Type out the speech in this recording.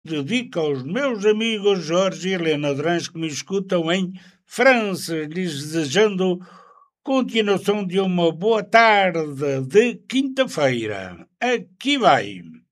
dedico aos meus amigos Jorge e Helena Durães que me escutam em França, lhes desejando continuação de uma boa tarde de quinta-feira. Aqui vai.